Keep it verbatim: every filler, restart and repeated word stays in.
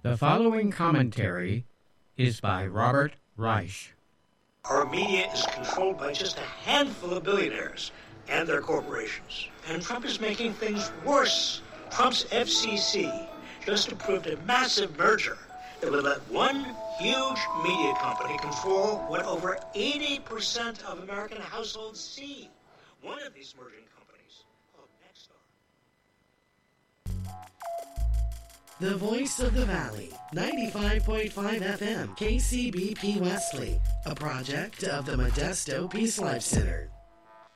The following commentary is by Robert Reich. Our media is controlled by just a handful of billionaires and their corporations. And Trump is making things worse. Trump's F C C just approved a massive merger that would let one huge media company control what over eighty percent of American households see. One of these merging companies, called Nexstar. The Voice of the Valley, ninety-five point five F M, K C B P Wesley, a project of the Modesto Peace Life Center.